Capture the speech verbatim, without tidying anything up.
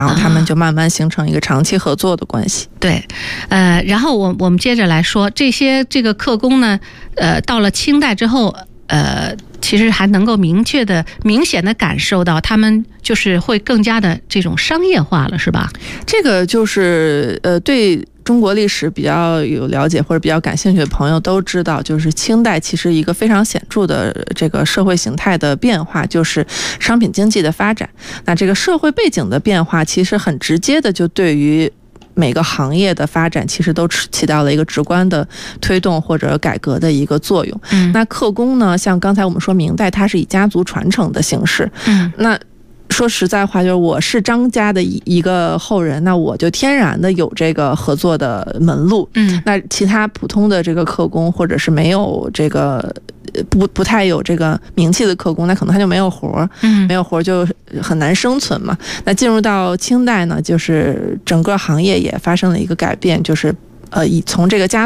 然后他们就慢慢形成一个长期合作的关系。 啊、对，呃，然后我我们接着来说这些这个客工呢，呃，到了清代之后，呃，其实还能够明确的、明显的感受到他们就是会更加的这种商业化了，是吧？ 这个就是呃，对中国历史比较有了解或者比较感兴趣的朋友都知道，就是清代其实一个非常显著的这个社会形态的变化，就是商品经济的发展。那这个社会背景的变化，其实很直接的就对于每个行业的发展其实都起到了一个直观的推动或者改革的一个作用。 嗯， 那客工呢，像刚才我们说明代它是以家族传承的形式。 嗯， 那说实在话，就是我是张家的一个后人，那我就天然的有这个合作的门路。 嗯， 那其他普通的这个客工，或者是没有这个不不太有这个名气的客工，那可能他就没有活， 嗯， 没有活就很难生存嘛。那进入到清代呢，就是整个行业也发生了一个改变，就是呃，以从这个家